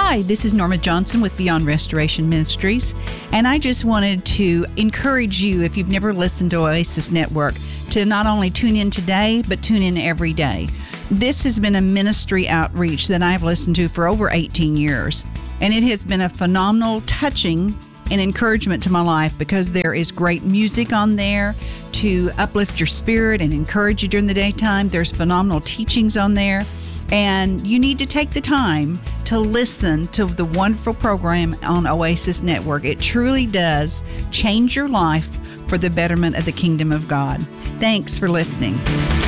Hi, this is Norma Johnson with Beyond Restoration Ministries, and I just wanted to encourage you, if you've never listened to Oasis Network, to not only tune in today, but tune in every day. This has been a ministry outreach that I've listened to for over 18 years, and it has been a phenomenal touching and encouragement to my life because there is great music on there to uplift your spirit and encourage you during the daytime. There's phenomenal teachings on there. And you need to take the time to listen to the wonderful program on Oasis Network. It truly does change your life for the betterment of the kingdom of God. Thanks for listening.